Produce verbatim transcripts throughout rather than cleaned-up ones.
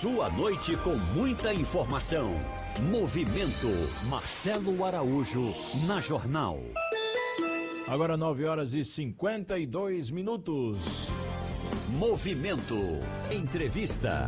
Sua noite com muita informação. Movimento Marcelo Araújo na Jornal. Agora nove horas e cinquenta e dois minutos. Movimento Entrevista.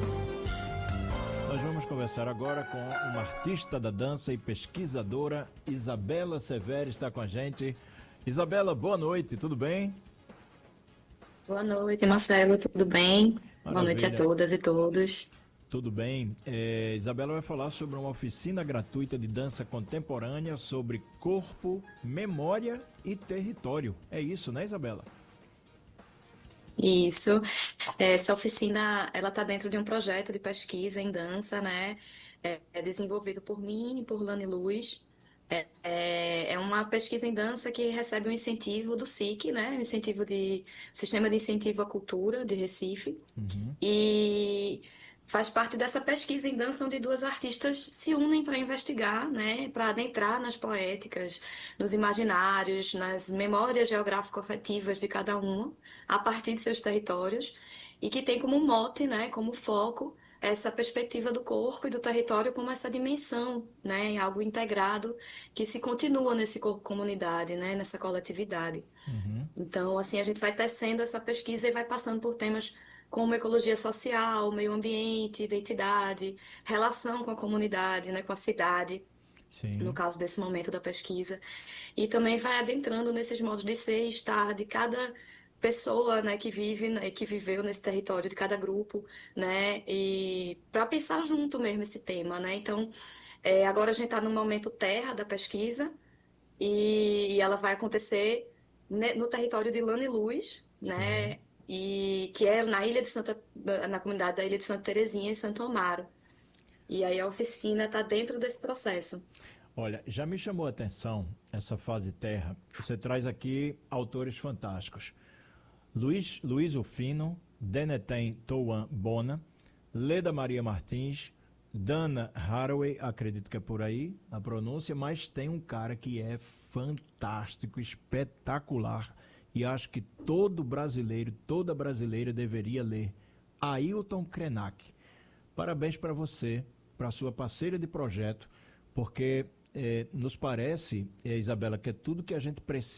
Nós vamos conversar agora com uma artista da dança e pesquisadora, Isabela Severo, está com a gente. Isabela, boa noite, tudo bem? Boa noite, Marcelo, tudo bem? Maravilha. Boa noite a todas e todos. Tudo bem. É, Isabela vai falar sobre uma oficina gratuita de dança contemporânea sobre corpo, memória e território. É isso, né, Isabela? Isso. Essa oficina, ela está dentro de um projeto de pesquisa em dança, né? É, é desenvolvido por mim e por Lani Luz. É, é, é uma pesquisa em dança que recebe um incentivo do S I C, né? Um incentivo de Sistema de Incentivo à Cultura de Recife. Uhum. E faz parte dessa pesquisa em dança onde duas artistas se unem para investigar, né? Para adentrar nas poéticas, nos imaginários, nas memórias geográfico-afetivas de cada uma, a partir de seus territórios, e que tem como mote, né? Como foco, essa perspectiva do corpo e do território como essa dimensão, né, em algo integrado que se continua nesse corpo-comunidade, né, nessa coletividade. Uhum. Então, assim, a gente vai tecendo essa pesquisa e vai passando por temas como ecologia social, meio ambiente, identidade, relação com a comunidade, né, com a cidade, no Sim. caso desse momento da pesquisa. E também vai adentrando nesses modos de ser e estar de cada pessoa, né, que vive, né, que viveu nesse território, de cada grupo, né, e para pensar junto mesmo esse tema, né. Então, é, agora a gente está no momento terra da pesquisa e, e ela vai acontecer ne- no território de Lani Luz, Sim. né, e que é na ilha de Santa, na na comunidade da ilha de Santa Terezinha, em Santo Amaro. E aí a oficina está dentro desse processo. Olha, já me chamou a atenção essa fase terra. Você traz aqui autores fantásticos. Luiz, Luiz Ufino, Denetem Touan Bona, Leda Maria Martins, Dana Haraway, acredito que é por aí a pronúncia, mas tem um cara que é fantástico, espetacular, e acho que todo brasileiro, toda brasileira deveria ler. Ailton Krenak. Parabéns para você, para sua parceira de projeto, porque eh, nos parece, eh, Isabela, que é tudo que a gente precisa